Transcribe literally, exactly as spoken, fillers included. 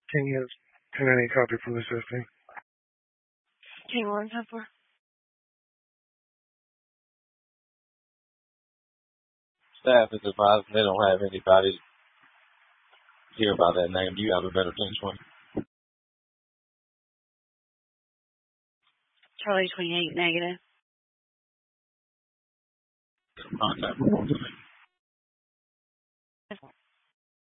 Can you ten any copy police testing? King one ten four. Staff is advised they don't have anybody here by that name. Do you have a better ten twenty? Charlie twenty-eight negative. Contact.